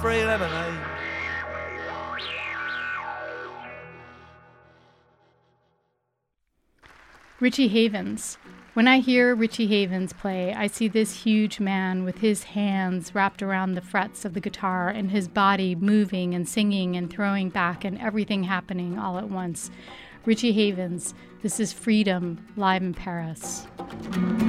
free lemonade. Richie Havens. When I hear Richie Havens play, I see this huge man with his hands wrapped around the frets of the guitar and his body moving and singing and throwing back and everything happening all at once. Richie Havens, this is Freedom, live in Paris.